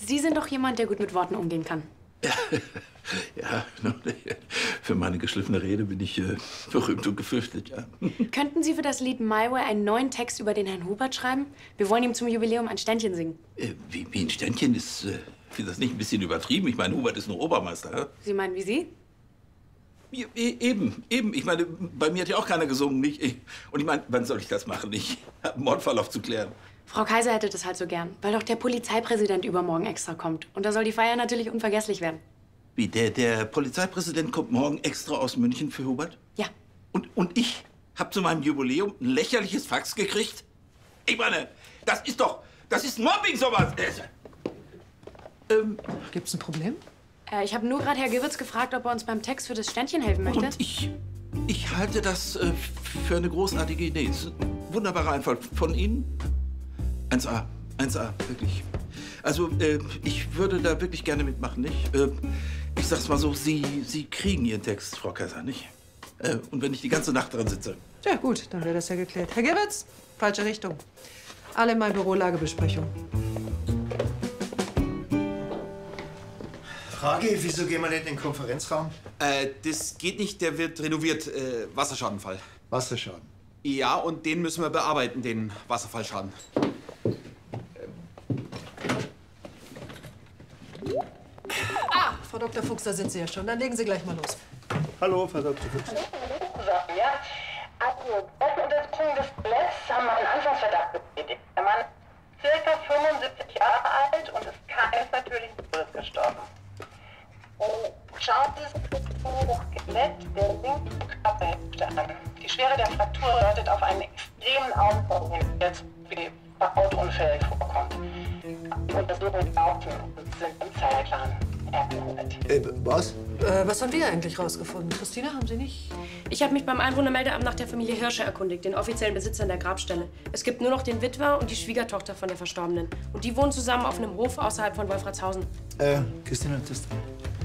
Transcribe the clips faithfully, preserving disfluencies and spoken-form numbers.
Sie sind doch jemand, der gut mit Worten umgehen kann. Ja, ja, für meine geschliffene Rede bin ich äh, berühmt und gefürchtet, ja. Könnten Sie für das Lied My Way einen neuen Text über den Herrn Hubert schreiben? Wir wollen ihm zum Jubiläum ein Ständchen singen. Äh, wie, wie ein Ständchen ist, äh, ist das nicht ein bisschen übertrieben? Ich meine, Hubert ist nur Obermeister, ja? Sie meinen wie Sie? Ja, e eben, eben. Ich meine, bei mir hat ja auch keiner gesungen, nicht? Ich, und ich meine, wann soll ich das machen? Ich habe einen Mordfall aufzuklären. Frau Kaiser hätte das halt so gern, weil doch der Polizeipräsident übermorgen extra kommt. Und da soll die Feier natürlich unvergesslich werden. Wie, der, der Polizeipräsident kommt morgen extra aus München für Hubert? Ja. Und, und ich habe zu meinem Jubiläum ein lächerliches Fax gekriegt? Ich meine, das ist doch, das ist Mobbing, sowas. Ähm, Gibt's ein Problem? Äh, ich habe nur gerade Herr Gewitz gefragt, ob er uns beim Text für das Ständchen helfen möchte. Und ich, ich halte das äh, für eine großartige Idee. Es ist ein wunderbarer Einfall von Ihnen. eins A, eins A, wirklich. Also, äh, ich würde da wirklich gerne mitmachen, nicht? Äh, ich sag's mal so, Sie, Sie kriegen Ihren Text, Frau Kaiser, nicht? Äh, und wenn ich die ganze Nacht dran sitze. Ja gut, dann wäre das ja geklärt. Herr Gewitz, falsche Richtung. Alle in mein Büro, Lagebesprechung. Frage, wieso gehen wir nicht in den Konferenzraum? Äh, das geht nicht, der wird renoviert. Äh, Wasserschadenfall. Wasserschaden? Ja, und den müssen wir bearbeiten, den Wasserfallschaden. Ah, Frau Doktor Fuchs, da sind Sie ja schon. Dann legen Sie gleich mal los. Hallo, Frau Doktor Fuchs. Ja, also, erste Untersuchung des Skeletts haben wir einen Anfangsverdacht bestätigt. Der Mann ist circa fünfundsiebzig Jahre alt und ist keines natürlichen Todes gestorben. Und schauen Sie sich das Skelett der linken Körperhälfte an. Die Schwere der Fraktur deutet auf einen extremen Ausbau hin, der wie bei Autounfällen vorkommt. Die Untersuchungen laufen und sind im Zeitplan eröffnet. Äh, was? Äh, was haben wir eigentlich rausgefunden? Christina, haben Sie nicht? Ich habe mich beim Einwohnermeldeamt nach der Familie Hirscher erkundigt, den offiziellen Besitzern der Grabstelle. Es gibt nur noch den Witwer und die Schwiegertochter von der Verstorbenen. Und die wohnen zusammen auf einem Hof außerhalb von Wolfratshausen. Äh, Christina, das dran.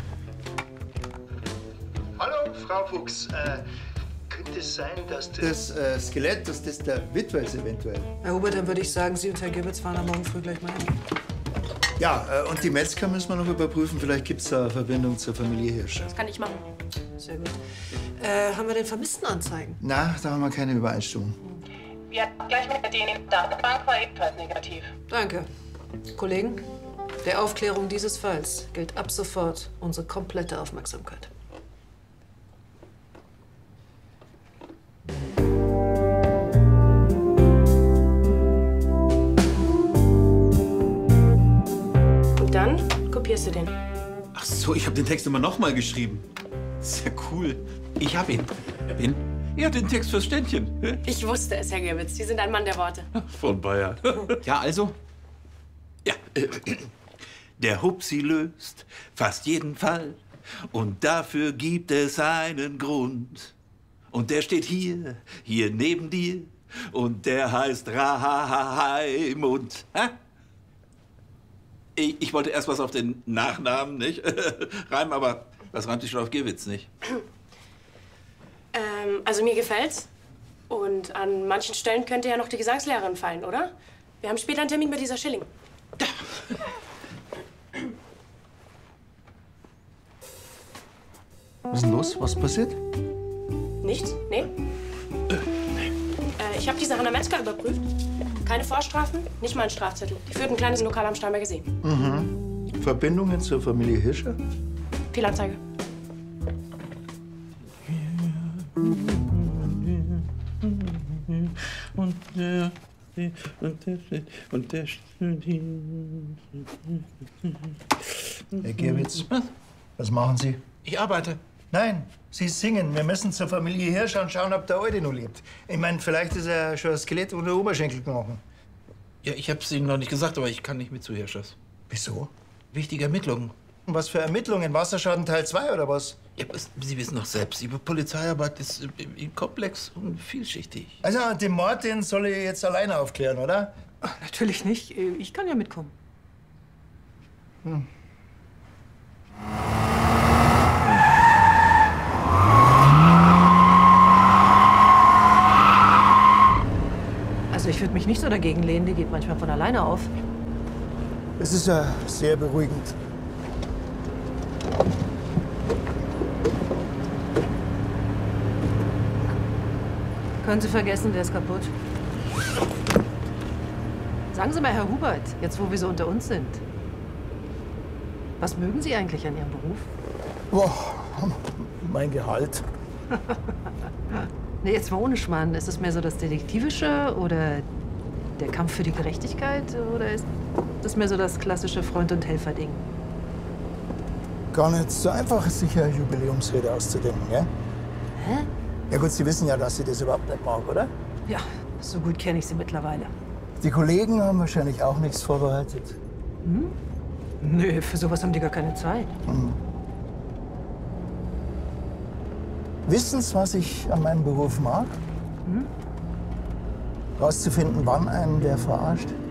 Hallo, Frau Fuchs. Äh, könnte es sein, dass das äh, Skelett, dass das der Witwer ist eventuell? Herr Hubert, dann würde ich sagen, Sie und Herr Gewitz fahren am Morgen früh gleich mal hin. Ja, äh, und die Metzger müssen wir noch überprüfen. Vielleicht gibt es da eine Verbindung zur Familie Hirscher. Das kann ich machen. Sehr gut. Äh, haben wir denn Vermisstenanzeigen? Na, da haben wir keine Übereinstimmung. Wir gleich mit der D N A-Datenbank war ebenfalls negativ. Danke. Kollegen, der Aufklärung dieses Falls gilt ab sofort unsere komplette Aufmerksamkeit. Dann kopierst du den. Ach so, ich habe den Text immer noch mal geschrieben. Das ist ja cool. Ich hab ihn. Wen? Er hat den Text fürs Ständchen. Ich wusste es, Herr Gewitz. Sie sind ein Mann der Worte. Von Bayern. Ja, also? Ja. Äh, der Hupsi löst fast jeden Fall. Und dafür gibt es einen Grund. Und der steht hier, hier neben dir. Und der heißt Raimund. Hä? Ich, ich wollte erst was auf den Nachnamen, nicht? Reimen, aber das reimt sich schon auf Gewitz, nicht? Ähm, also mir gefällt's. Und an manchen Stellen könnte ja noch die Gesangslehrerin fallen, oder? Wir haben später einen Termin bei dieser Schilling. Was ist denn los? Was passiert? Nichts? Nee? Äh, nee. Äh, ich habe die Sache an der Metzger überprüft. Keine Vorstrafen, nicht mal ein Strafzettel. Die führt ein kleines Lokal am Steinberger See. Mhm. Verbindungen zur Familie Hirscher? Fehlanzeige. Und der, und der, und der, Herr Gewitz, was machen Sie? Ich arbeite. Nein, Sie singen. Wir müssen zur Familie Hirscher und schauen, ob der Alte noch lebt. Ich meine, vielleicht ist er schon ein Skelett unter Oberschenkelknochen. Ja, ich hab's Ihnen noch nicht gesagt, aber ich kann nicht mit zu Hirschers. Wieso? Wichtige Ermittlungen. Was für Ermittlungen? Wasserschaden Teil zwei oder was? Ja, aber Sie wissen doch selbst, die Polizeiarbeit ist äh, komplex und vielschichtig. Also, den Mord, den soll ich jetzt alleine aufklären, oder? Ach, natürlich nicht. Ich kann ja mitkommen. Hm. Also ich würde mich nicht so dagegen lehnen, die geht manchmal von alleine auf. Es ist ja sehr beruhigend. Können Sie vergessen, der ist kaputt. Sagen Sie mal, Herr Hubert, jetzt wo wir so unter uns sind. Was mögen Sie eigentlich an Ihrem Beruf? Boah, mein Gehalt. Nee, jetzt mal ohne Schmarrn. Ist es mehr so das Detektivische oder der Kampf für die Gerechtigkeit? Oder ist das mehr so das klassische Freund- und Helfer-Ding? Gar nicht so einfach, sich eine Jubiläumsrede auszudenken, gell? Hä? Ja gut, Sie wissen ja, dass ich das überhaupt nicht mag, oder? Ja, so gut kenne ich Sie mittlerweile. Die Kollegen haben wahrscheinlich auch nichts vorbereitet. Hm? Nö, für sowas haben die gar keine Zeit. Hm. Wissen Sie, was ich an meinem Beruf mag? Hm? Rauszufinden, wann einen wer verarscht.